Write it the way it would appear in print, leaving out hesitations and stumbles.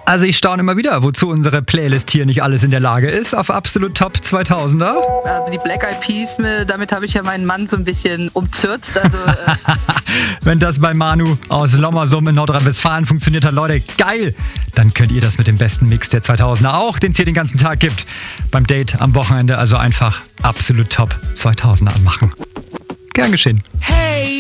Also ich staune immer wieder, wozu unsere Playlist hier nicht alles in der Lage ist. Auf absolut Top 2000er. Also die Black Eyed Peas, damit habe ich ja meinen Mann so ein bisschen umzürzt. Also, Wenn das bei Manu aus Lommersum in Nordrhein-Westfalen funktioniert hat, Leute, geil! Dann könnt ihr das mit dem besten Mix der 2000er auch, den es hier den ganzen Tag gibt, beim Date am Wochenende. Also einfach absolut Top 2000er anmachen. Gern geschehen. Hey!